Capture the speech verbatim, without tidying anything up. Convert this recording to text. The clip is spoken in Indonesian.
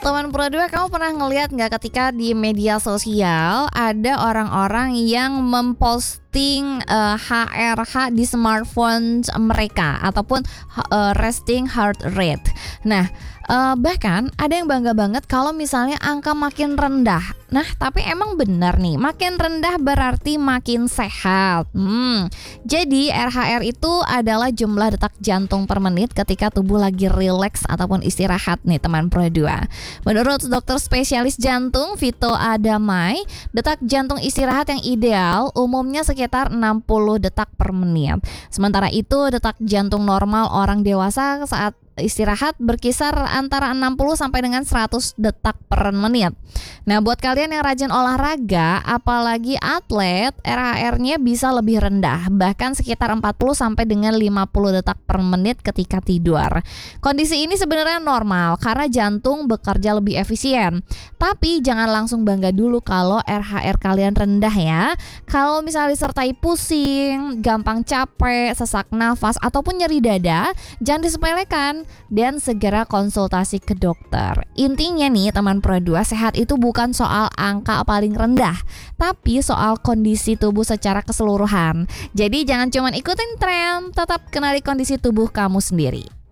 Teman Pro dua, kamu pernah ngeliat nggak ketika di media sosial ada orang-orang yang memposting eh, H R H di smartphone mereka ataupun eh, resting heart rate. Nah, eh, bahkan ada yang bangga banget kalau misalnya angka makin rendah. Nah, tapi emang benar nih, makin rendah berarti makin sehat. Hmm, jadi R H R itu adalah jumlah detak jantung per menit ketika tubuh lagi rileks ataupun istirahat nih teman Pro dua. Menurut dokter spesialis jantung Vito Adamai, detak jantung istirahat yang ideal umumnya sekitar enam puluh detak per menit. Sementara itu, detak jantung normal orang dewasa saat istirahat berkisar antara enam puluh sampai dengan seratus detak per menit. Nah, buat kalian yang rajin olahraga, apalagi atlet, R H R-nya bisa lebih rendah, bahkan sekitar empat puluh sampai dengan lima puluh detak per menit ketika tidur. Kondisi ini sebenarnya normal karena jantung bekerja lebih efisien. Tapi jangan langsung bangga dulu kalau R H R kalian rendah ya. Kalau misalnya disertai pusing, gampang capek, sesak nafas ataupun nyeri dada, jangan disepelekan dan segera konsultasi ke dokter. Intinya nih teman Pro dua, sehat itu bukan soal angka paling rendah, tapi soal kondisi tubuh secara keseluruhan. Jadi jangan cuma ikutin tren, tetap kenali kondisi tubuh kamu sendiri.